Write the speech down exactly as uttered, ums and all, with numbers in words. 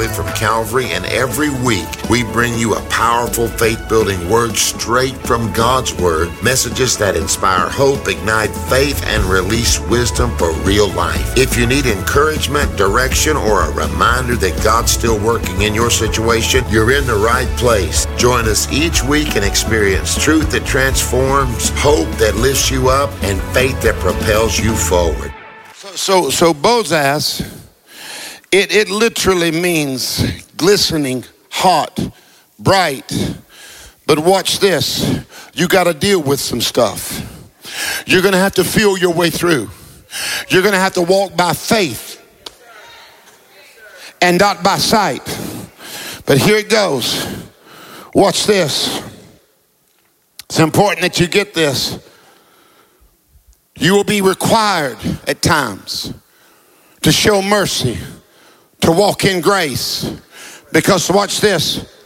Daily from Calvary, and every week we bring you a powerful faith-building word straight from God's Word, messages that inspire hope, ignite faith, and release wisdom for real life. If you need encouragement, direction, or a reminder that God's still working in your situation, you're in the right place. Join us each week and experience truth that transforms, hope that lifts you up, and faith that propels you forward. So, so Bozaz, it, it literally means glistening, hot, bright. But watch this. You got to deal with some stuff. You're going to have to feel your way through. You're going to have to walk by faith and not by sight. But here it goes. Watch this. It's important that you get this. You will be required at times to show mercy, to walk in grace. Because watch this,